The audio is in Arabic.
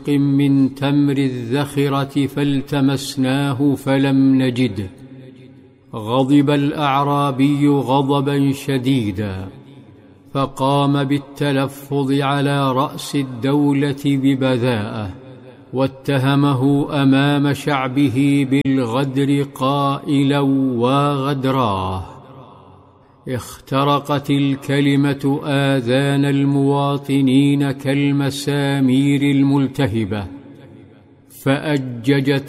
من تمر الذخرة فالتمسناه فلم نجده. غضب الأعرابي غضبا شديدا، فقام بالتلفظ على رأس الدولة ببذاءة، واتهمه أمام شعبه بالغدر قائلا: وغدراه. اخترقت الكلمة آذان المواطنين كالمسامير الملتهبة، فأججت